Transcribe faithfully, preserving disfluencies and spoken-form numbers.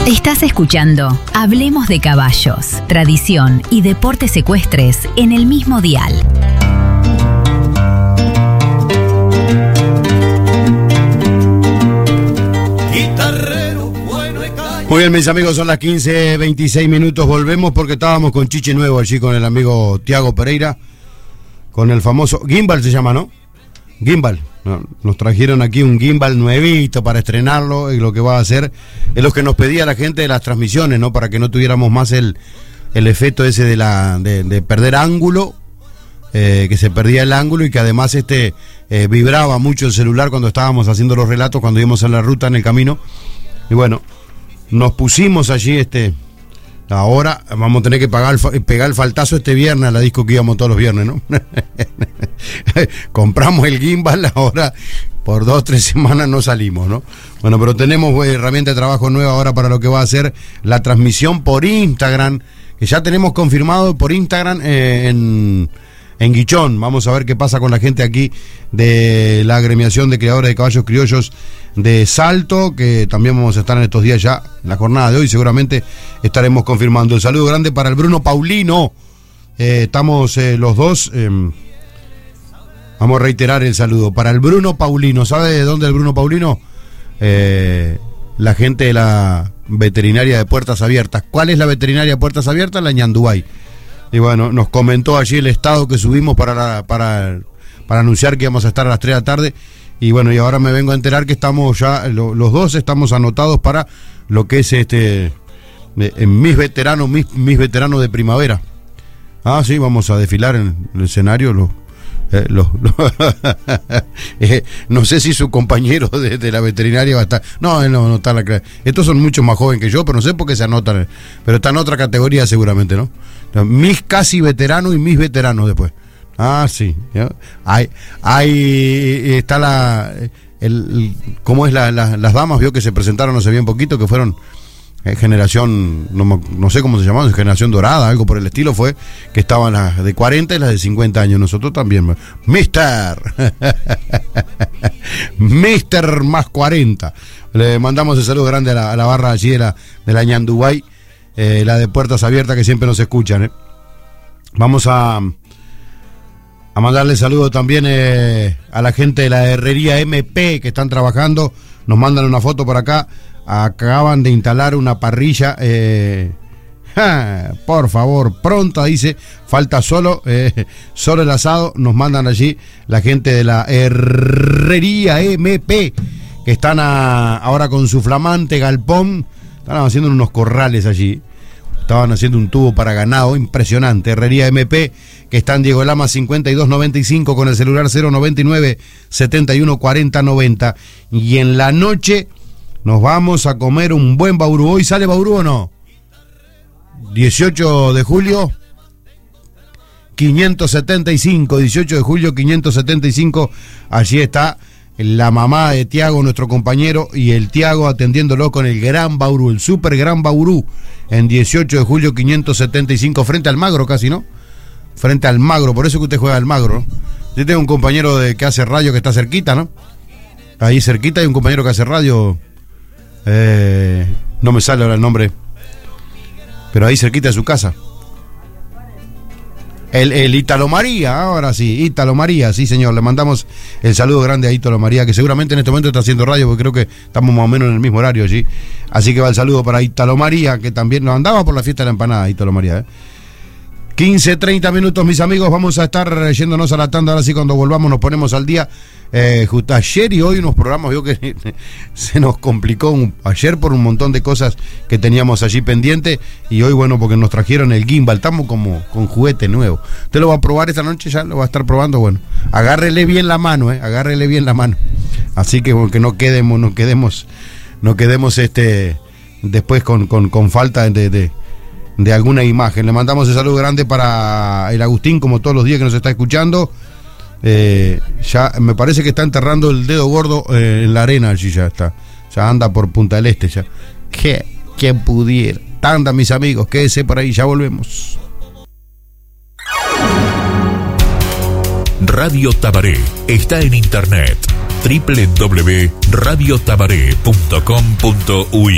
Estás escuchando Hablemos de Caballos, tradición y deportes ecuestres en el mismo dial. Muy bien, mis amigos, son las quince veintiséis minutos. Volvemos porque estábamos con Chiche Nuevo allí, con el amigo Tiago Pereira, con el famoso gimbal, se llama, ¿no? Gimbal. Nos trajeron aquí un gimbal nuevito para estrenarlo, y lo que va a hacer es lo que nos pedía la gente de las transmisiones, ¿no? Para que no tuviéramos más el, el efecto ese de la de, de perder ángulo, eh, que se perdía el ángulo, y que además este eh, vibraba mucho el celular cuando estábamos haciendo los relatos, cuando íbamos en la ruta, en el camino. Y bueno, nos pusimos allí, este ahora vamos a tener que pagar, pegar el faltazo este viernes a la disco que íbamos todos los viernes, ¿no? Compramos el gimbal, ahora por dos o tres semanas no salimos, ¿no? Bueno, pero tenemos herramienta de trabajo nueva ahora para lo que va a ser la transmisión por Instagram, que ya tenemos confirmado por Instagram eh, en... en Guichón. Vamos a ver qué pasa con la gente aquí de la agremiación de criadores de caballos criollos de Salto, que también vamos a estar en estos días ya, en la jornada de hoy seguramente estaremos confirmando. El saludo grande para el Bruno Paulino. Eh, estamos eh, los dos, eh, vamos a reiterar el saludo para el Bruno Paulino. ¿Sabe de dónde el Bruno Paulino? Eh, la gente de la veterinaria de Puertas Abiertas. ¿Cuál es la veterinaria de Puertas Abiertas? La Ñandubay. Y bueno, nos comentó allí el estado que subimos para, la, para, para anunciar que íbamos a estar a las tres de la tarde. Y bueno, y ahora me vengo a enterar que estamos ya, lo, los dos estamos anotados para lo que es este eh, mis veteranos, mis, mis veteranos de primavera. Ah, sí, vamos a desfilar en el escenario. Los, eh, los, los eh, no sé si su compañero de, de la veterinaria va a estar. No, él no, no está la. Estos son mucho más jóvenes que yo, pero no sé por qué se anotan. Pero está en otra categoría seguramente, ¿no? Mis casi veteranos y mis veteranos después. Ah, sí. ¿Ya? Hay, hay, está la, el, el ¿cómo es la, la, las damas? Vio que se presentaron hace bien poquito, que fueron eh, generación, no, no sé cómo se llamaban, generación dorada, algo por el estilo fue, que estaban las de cuarenta y las de cincuenta años. Nosotros también. Mister Mister más cuarenta. Le mandamos el saludo grande a la, a la barra allí de la, de la Ñandubay. Eh, la de Puertas Abiertas, que siempre nos escuchan, ¿eh? Vamos a a mandarle saludos también eh, a la gente de la herrería M P que están trabajando. Nos mandan una foto por acá. Acaban de instalar una parrilla. Eh, ja, por favor, pronto, dice. Falta solo eh, solo el asado. Nos mandan allí la gente de la herrería M P, que están a, ahora con su flamante galpón. Estaban haciendo unos corrales allí. Estaban haciendo un tubo para ganado impresionante. Herrería M P, que está en Diego Lama cincuenta y dos noventa y cinco, con el celular cero noventa y nueve setenta y uno cuarenta noventa. Y en la noche nos vamos a comer un buen baurú. ¿Hoy sale baurú o no? dieciocho de julio quinientos setenta y cinco. dieciocho de julio quinientos setenta y cinco. Allí está la mamá de Tiago, nuestro compañero, y el Tiago atendiéndolo con el gran baurú, el super gran baurú, en dieciocho de julio quinientos setenta y cinco, frente al Magro casi, ¿no? Frente al Magro, por eso que usted juega al Magro, ¿no? Yo tengo un compañero de, que hace radio que está cerquita, ¿no? Ahí cerquita hay un compañero que hace radio, eh, no me sale ahora el nombre, pero ahí cerquita de su casa. El, el Ítalo María, ahora sí, Ítalo María, sí señor, le mandamos el saludo grande a Ítalo María, que seguramente en este momento está haciendo radio, porque creo que estamos más o menos en el mismo horario allí, así que va el saludo para Ítalo María, que también nos andaba por la fiesta de la empanada, Ítalo María, ¿eh? quince, treinta minutos, mis amigos, vamos a estar yéndonos a la tanda, ahora sí, cuando volvamos nos ponemos al día. Eh, justo ayer y hoy unos programas, vio que se nos complicó un, ayer por un montón de cosas que teníamos allí pendiente, y hoy bueno porque nos trajeron el gimbal, estamos como con juguete nuevo. Usted lo va a probar esta noche, ya lo va a estar probando, bueno, agárrele bien la mano, eh, agárrele bien la mano, así que bueno, que no quedemos, no quedemos, no quedemos este después con, con, con falta de, de, de alguna imagen. Le mandamos el saludo grande para el Agustín, como todos los días que nos está escuchando. Eh, ya me parece que está enterrando el dedo gordo eh, en la arena, allí ya está, ya anda por Punta del Este ya. Que quien pudiera. Tanda, mis amigos, quédese por ahí, ya volvemos. Radio Tabaré está en internet, doble u doble u doble u punto radio tabaré punto com punto u y.